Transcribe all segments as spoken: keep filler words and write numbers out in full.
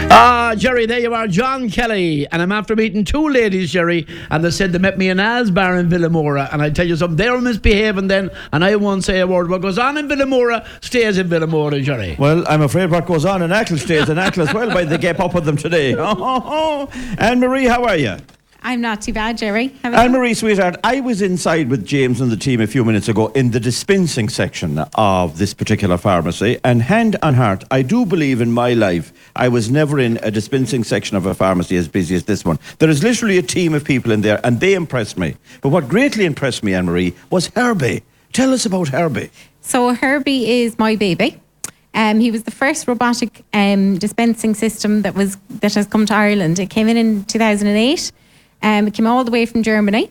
Ah, Jerry, there you are, John Kelly. And I'm after meeting two ladies, Jerry, and they said they met me in Asbar in Villamora. And I tell you something, they were misbehaving then, and I won't say a word. What goes on in Villamora stays in Villamora, Jerry. Well, I'm afraid what goes on in Achill stays in Achill as well, by the gap up with them today. Oh, oh, oh. Anne-Marie, how are you? I'm not too bad, Jerry. Anne-Marie, sweetheart, I was inside with James and the team a few minutes ago in the dispensing section of this particular pharmacy, and hand on heart, I do believe in my life I was never in a dispensing section of a pharmacy as busy as this one. There is literally a team of people in there, and they impressed me. But what greatly impressed me, Anne-Marie, was Herbie. Tell us about Herbie. So Herbie is my baby. Um, he was the first robotic um, dispensing system that was that has come to Ireland. It came in in two thousand eight. Um, it came all the way from Germany.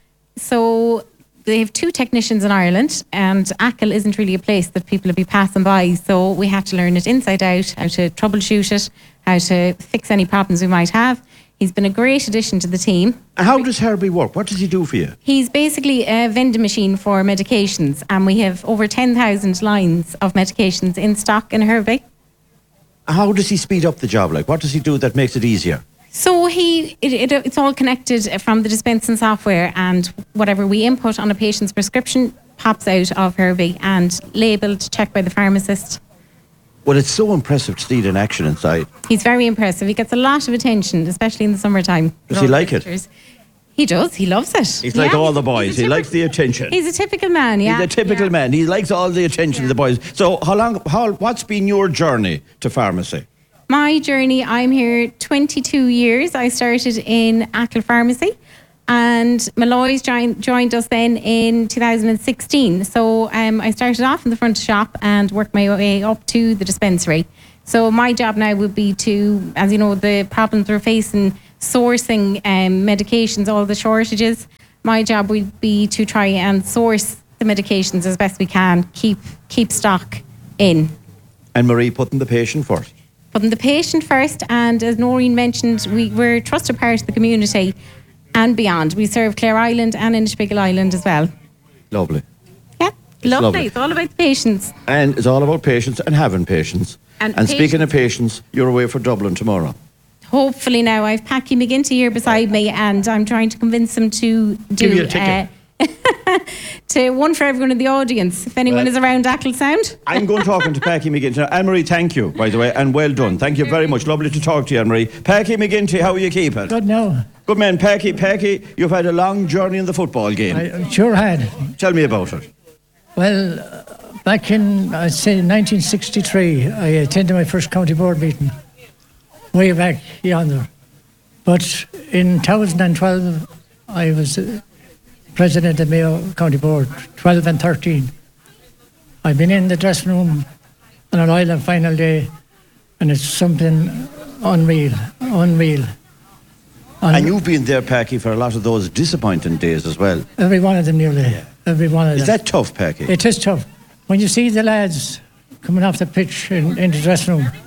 So they have two technicians in Ireland, and Achill isn't really a place that people would be passing by. So we had to learn it inside out, how to troubleshoot it, how to fix any problems we might have. He's been a great addition to the team. How does Herbie work? What does he do for you? He's basically a vending machine for medications, and we have over ten thousand lines of medications in stock in Herbie. How does he speed up the job? Like, what does he do that makes it easier? So he, it, it, it's all connected from the dispensing software, and whatever we input on a patient's prescription pops out of Herbie and labelled, checked by the pharmacist. Well, it's so impressive to see it in action inside. He's very impressive. He gets a lot of attention, especially in the summertime. Does he like it? He does. He loves it. He's like yeah, all the boys. He typical, likes the attention. He's a typical man, yeah. He's a typical yeah. man. He likes all the attention yeah. of the boys. So how long, how, what's been your journey to pharmacy? My journey, I'm here twenty-two years. I started in Achill Pharmacy, and Malloy's joined, joined us then in two thousand sixteen. So um, I started off in the front shop and worked my way up to the dispensary. So my job now would be to, as you know, the problems we're facing, sourcing um, medications, all the shortages. My job would be to try and source the medications as best we can, keep keep stock in. And Marie, putting the patient first. Putting the patient first, and as Noreen mentioned, we, we're a trusted part of the community and beyond. We serve Clare Island and Inishbiggle Island as well. Lovely. Yeah, lovely. lovely. It's all about the patients. And it's all about patients and having patients. And, and patients. Speaking of patients, you're away for Dublin tomorrow. Hopefully now. I've Packy McGinty here beside me, and I'm trying to convince him to do... Give you a ticket. Uh, to one for everyone in the audience, if anyone well, is around Achill Sound. I'm going talking to Packy McGinty. Anne-Marie, thank you, by the way, and well done. Thank you very much. Lovely to talk to you, Anne-Marie. Packy McGinty, how are you keeping? Good now. Good man, Packy. Packy, you've had a long journey in the football game. I sure had. Tell me about it. Well, uh, back in, I'd say, nineteen sixty-three, I attended my first county board meeting, way back yonder. But in two thousand twelve, I was... Uh, President of Mayo County Board, twelve and thirteen. I've been in the dressing room on an Ireland final day, and it's something unreal, unreal. Un- and you've been there, Packy, for a lot of those disappointing days as well. Every one of them nearly, yeah. every one of is them. Is that tough, Packy? It is tough. When you see the lads coming off the pitch in, in the dressing room,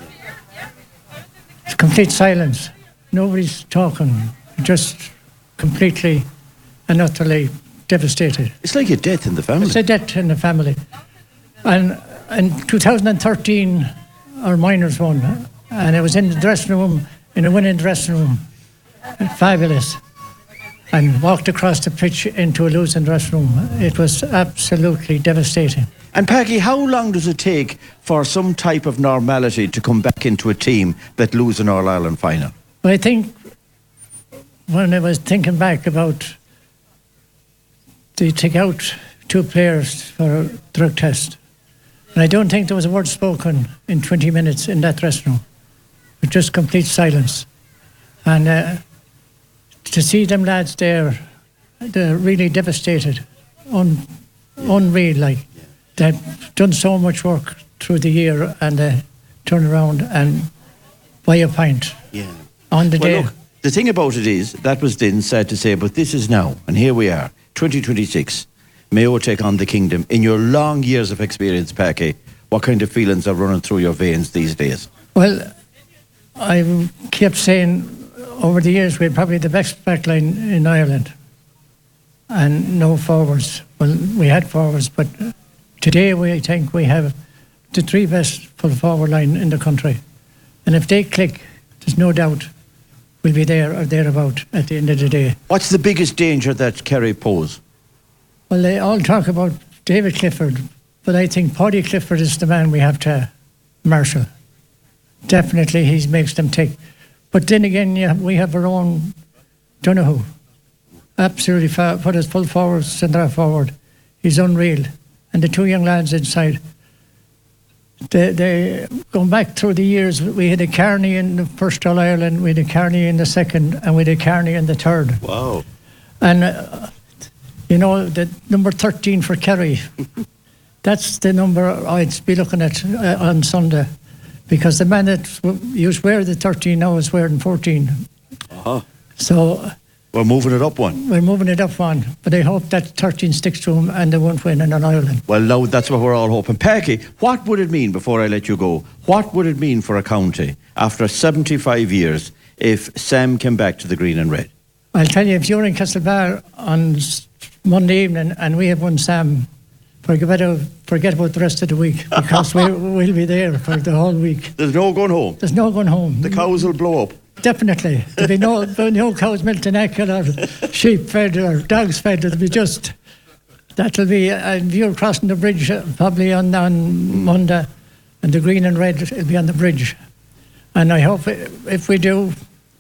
it's complete silence. Nobody's talking, just completely and utterly devastated. It's like a death in the family. It's a death in the family. And in two thousand thirteen, our minors won, and I was in the dressing room, in a winning dressing room. Fabulous. And walked across the pitch into a losing dressing room. It was absolutely devastating. And Packy, how long does it take for some type of normality to come back into a team that lose an All-Ireland final? Well, I think when I was thinking back about they take out two players for a drug test. And I don't think there was a word spoken in twenty minutes in that dressing room. With just complete silence. And uh, to see them lads there, they're really devastated. Un- unreal, like. They've done so much work through the year, and they turn around and buy a pint yeah. on the well, day. Look, the thing about it is, that was then sad to say, but this is now, and here we are. twenty twenty-six, Mayo take on the Kingdom. In your long years of experience, Packy, what kind of feelings are running through your veins these days? Well, I kept saying over the years we had probably the best backline in Ireland and no forwards. Well, we had forwards, but today we think we have the three best full forward line in the country. And if they click, there's no doubt we'll be there or thereabout at the end of the day. What's the biggest danger that Kerry pose? Well, they all talk about David Clifford, but I think Paddy Clifford is the man we have to marshal. Definitely, he makes them tick. But then again, yeah, we have our own Donoghue. Absolutely, fa- put us full forward, centre forward. He's unreal. And the two young lads inside. They, they going back through the years, we had a Carney in the first All Ireland, we had a Carney in the second, and we had a Carney in the third. Wow. And uh, you know, the number thirteen for Kerry, that's the number I'd be looking at uh, on Sunday, because the man that used to wear the thirteen now is wearing fourteen. Uh-huh. So we're moving it up one. We're moving it up one, but I hope that thirteen sticks to him and they won't win in an Ireland. Well, now that's what we're all hoping. Packy, what would it mean, before I let you go, what would it mean for a county after seventy-five years if Sam came back to the green and red? I'll tell you, if you're in Castlebar on Monday evening and we have won Sam, forget about, forget about the rest of the week, because we, we'll be there for the whole week. There's no going home? There's no going home. The cows will blow up? Definitely. There'll be no, no cows milked in Achill or sheep fed or dogs fed. It'll be just, that'll be, uh, if you're crossing the bridge uh, probably on, on Monday, and the green and red will be on the bridge. And I hope if we do,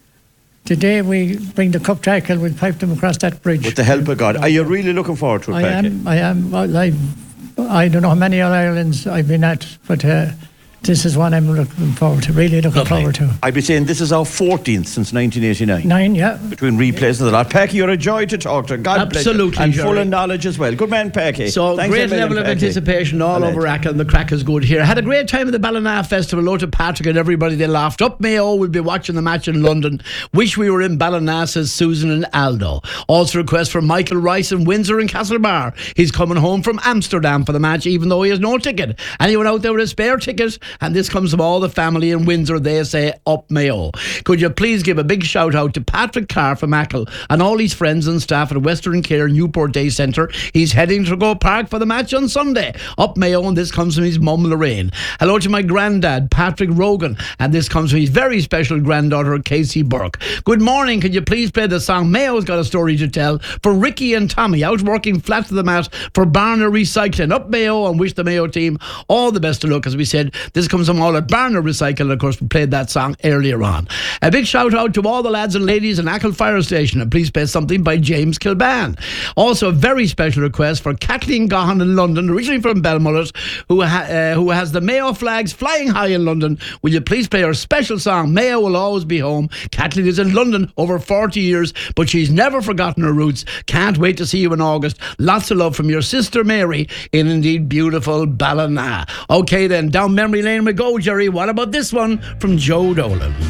today we bring the cup to Achill, we'll pipe them across that bridge. With the help of God. Are you really looking forward to it, I Packy? am, I am. Well, I, I don't know how many All Irelands I've been at, but uh, this is one I'm looking forward to, really looking Lovely. forward to. I'd be saying this is our fourteenth since nineteen eighty-nine. Nine, yeah. Between replays and the lot. Packy, you're a joy to talk to. God Absolutely, bless you. And Jerry. full of knowledge as well. Good man, Packy. So Thanks great a million, level of Packy. anticipation all Alleged. over Achill, and the crack is good here. Had a great time at the Ballina Festival. Hello to Patrick and everybody. They laughed. Up Mayo will be watching the match in London. Wish we were in Ballina, says Susan and Aldo. Also request from Michael Rice in Windsor and Castlebar. He's coming home from Amsterdam for the match, even though he has no ticket. Anyone out there with a spare ticket? And this comes from all the family in Windsor. They say up Mayo. Could you please give a big shout out to Patrick Carr from Achill and all his friends and staff at Western Care Newport Day Centre. He's heading to Go Park for the match on Sunday. Up Mayo, and this comes from his mum Lorraine. Hello to my granddad Patrick Rogan, and this comes from his very special granddaughter Casey Burke. Good morning, could you please play the song Mayo's Got a Story to Tell for Ricky and Tommy out working flat to the mat for Barna Recycling. Up Mayo, and wish the Mayo team all the best of luck. As we said, this comes from all at Barna Recycling. Of course, we played that song earlier on. A big shout out to all the lads and ladies in Achill Fire Station, and please play something by James Kilban. Also a very special request for Kathleen Gahan in London, originally from Belmullet, who, ha- uh, who has the Mayo flags flying high in London. Will you please play her special song Mayo Will Always Be Home? Kathleen is in London over forty years, but she's never forgotten her roots. Can't wait to see you in August. Lots of love from your sister Mary in indeed beautiful Ballina. Okay then, down memory lane we go, Jerry. What about this one from Joe Dolan?